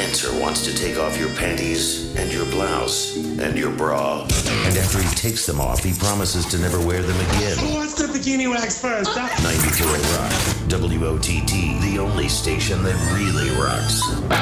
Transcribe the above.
dancer wants to take off your panties and your blouse and your bra. And after he takes them off, he promises to never wear them again. Who wants the bikini wax first, huh? 94 Rock. WOTT, the only station that really rocks.